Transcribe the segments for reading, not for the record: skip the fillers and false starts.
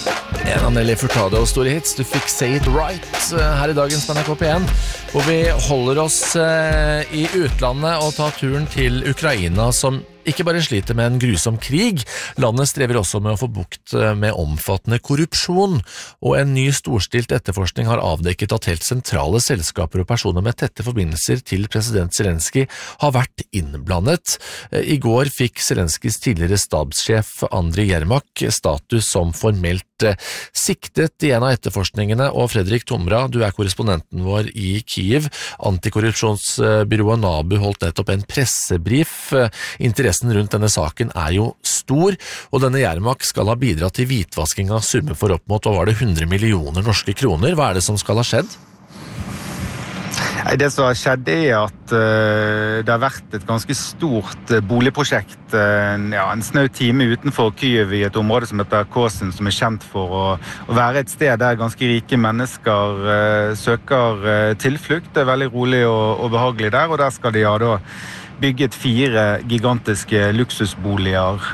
Nelly Furtado og store hits. Du fikk Say It Right her I dagens NRK P1, hvor vi holder oss I utlandet og tar turen til Ukraina, som ikke bare sliter med en grusom krig. Landet strever også med å få bukt med omfattende korrupsjon, og en ny storstilt etterforskning har avdekket at helt sentrale selskaper og personer med tette forbindelser til president Zelensky har vært innblandet. I går fikk Zelenskys tidligere stabssjef Andriy Yermak status som formelt siktet I en av etterforskningene, og Fredrik Tomra, du korrespondenten vår I Kyiv. Antikorrupsjonsbyrået NABU holdt nettopp en pressebrief. Interessen rundt denne saken jo stor, og denne Yermak skal ha bidratt til hvitvasking av summer for opp mot, hva var det, 100 millioner norske kroner. Hva det som skal ha skjedd? Det som har skjedd at det har vært et ganske stort boligprosjekt en snau time utenfor Kyiv I et område som heter Kåsen, som kjent for å være et sted der ganske rike mennesker søker tilflukt. Det veldig rolig og behagelig der, og der skal de da bygget 4 gigantiske luksusboliger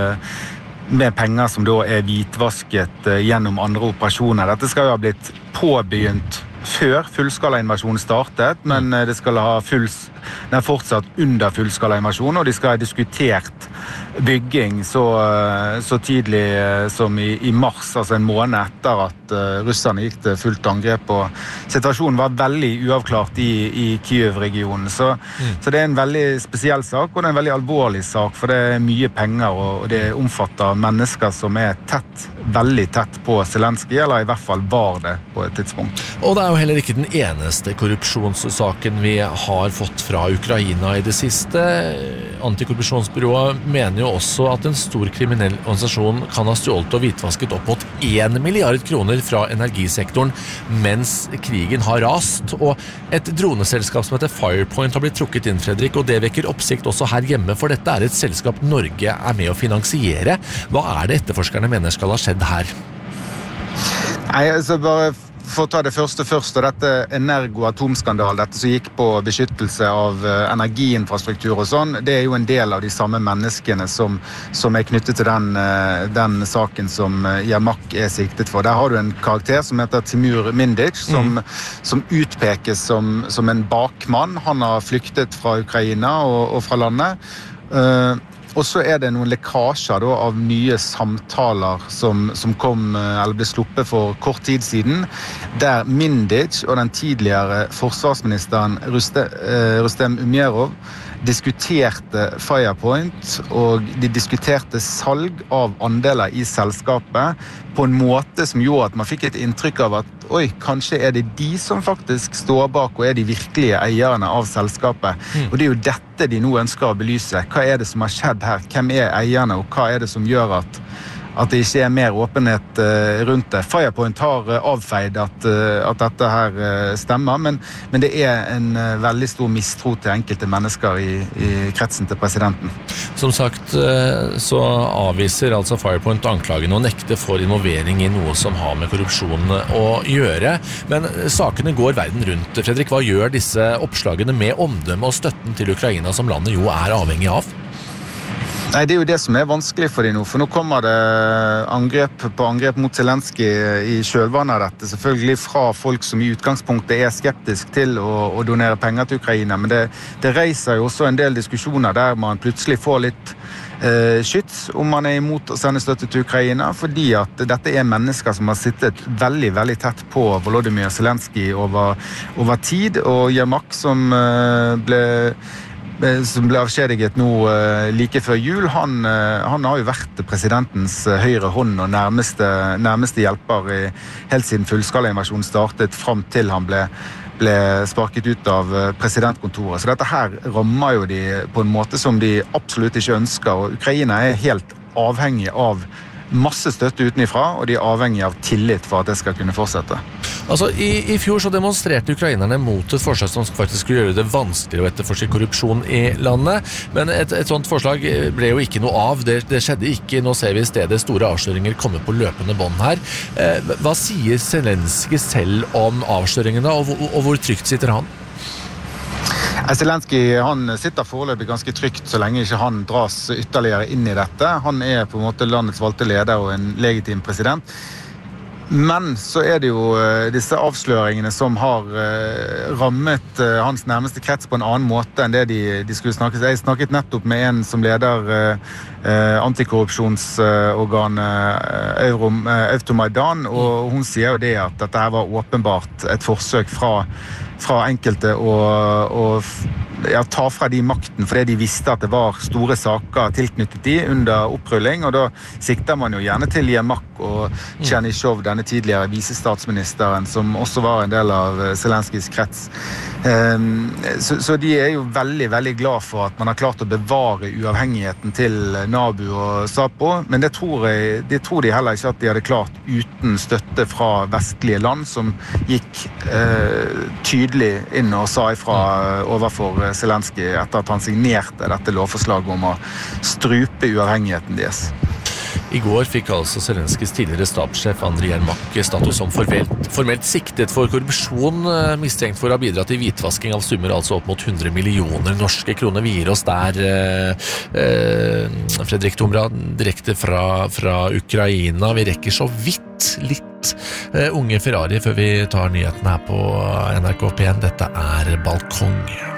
med penger som da hvitvasket gjennom andre operasjoner. Dette skal jo ha blitt påbegynt før fullskala-invasjonen startet, men det skal ha fortsatt under fullskala-invasjonen, og de skal ha diskutert bygging så tidlig som I mars, altså en måned etter at russerne gikk til fullt angrep, og situasjonen var veldig uavklart I Kyiv-regionen. Så det en veldig spesiell sak, og det en veldig alvorlig sak, for det mye penger, og det omfatter mennesker som veldig tett på Zelensky, eller I hvert fall var det på et tidspunkt. Og det jo heller ikke den eneste korrupsjonssaken vi har fått fra Ukraina I det siste. Antikorrupsjonsbyrået mener jo også at en stor kriminell organisasjon kan ha stjålet og hvitvasket opp mot 1 milliard kroner fra energisektoren mens krigen har rast, og et droneselskap som heter Firepoint har blitt trukket inn, Fredrik, og det vekker oppsikt også her hjemme, for dette et selskap Norge med å finansiere. Hva det etterforskerne mener skal ha skjedd her? Nei, altså bare for å ta det første først, og dette Energo-atomskandal, dette som gikk på beskyttelse av energiinfrastruktur og sånn, det jo en del av de samme menneskene som knyttet til den saken som Yermak siktet for. Der har du en karakter som heter Timur Mindic, som utpekes som en bakmann. Han har flyktet fra Ukraina og fra landet. Og så det noen lekkasjer da, av nye samtaler som kom, eller ble sluppet for kort tid siden, der Mindic og den tidligere forsvarsministeren Rustem Umerov diskuterte Firepoint, og de diskuterte salg av andeler I selskapet på en måte som gjorde at man fikk et inntrykk av at kanskje det de som faktisk står bak og de virkelige eierne av selskapet. Og det jo dette de nå ønsker å belyse. Hva det som har skjedd her? Hvem eierne, og hva det som gjør at det ikke mer åpenhet rundt det. Firepoint har avfeid at dette her stemmer, men det en veldig stor mistro til enkelte mennesker I kretsen til presidenten. Som sagt, så avviser altså Firepoint anklagene og nekter for involvering I noe som har med korrupsjon å gjøre. Men sakene går verden rundt. Fredrik, hva gjør disse oppslagene med omdømme og støtten til Ukraina, som landet jo avhengig av? Nei, det jo det som vanskelig for de nå, for nå kommer det angrep mot Zelensky I kjølvannet av dette, selvfølgelig fra folk som I utgangspunktet skeptisk til å donere penger til Ukraina, men det reiser jo også en del diskusjoner der man plutselig får litt skyts om man imot å sende støtte til Ukraina, fordi at dette mennesker som har sittet veldig, veldig tett på Volodymyr Zelensky over tid, og Yermak som ble avskjediget nå like før jul, han har jo vært presidentens høyre hånd og nærmeste hjelper helt siden fullskala-invasjonen startet, frem til han ble sparket ut av presidentkontoret. Så dette her rammer jo de på en måte som de absolutt ikke ønsker, og Ukraina helt avhengig av masse støtte utenifra, og de avhengig av tillit for at det skal kunne fortsette. Altså, I fjor så demonstrerte ukrainerne mot et forslag som faktisk skulle gjøre det vanskeligere å etterforske korrupsjon I landet, men et sånt forslag ble jo ikke noe av. Det skjedde ikke. Nå ser vi I stedet store avsløringer komme på løpende bånd her. Hva sier Zelensky selv om avsløringene, og hvor trygt sitter han? Zelensky, han sitter foreløpig ganske trygt så lenge ikke han dras ytterligere inn I dette. Han på en måte landets valgte leder og en legitim president. Men så det jo disse avsløringene som har rammet hans nærmeste krets på en annen måte enn det de skulle snakke. Jeg snakket nettopp med en som leder antikorrupsjonsorganet Euromaidan, og hun sier jo det at dette her var åpenbart et forsøk fra enkelte å ta fra de makten, fordi de visste at det var store saker tilknyttet de under opprulling, og da sikter man jo gjerne til Yermak og Chernysjov, denne tidligere visestatsministeren, som også var en del av Zelenskijs krets. Så de jo veldig, veldig glad for at man har klart å bevare uavhengigheten til Nabu og Sapo, men det tror de heller ikke at de hadde klart uten støtte fra vestlige land, som gikk tydelig inn og sa ifra overfor Zelenskij etter at han signerte dette lovforslaget om å strupe uavhengigheten deres. I går fikk altså Zelenskijs tidligere stabssjef Andriy Yermak status som formelt siktet for korrupsjon, mistenkt for å ha bidratt til hvitvasking av summer, altså opp mot 100 millioner norske kroner. Vi gir oss der, Fredrik Tomra, direkte fra Ukraina. Vi rekker så vidt litt Unge Ferrari før vi tar nyheten her på NRK P1. Dette Balkong.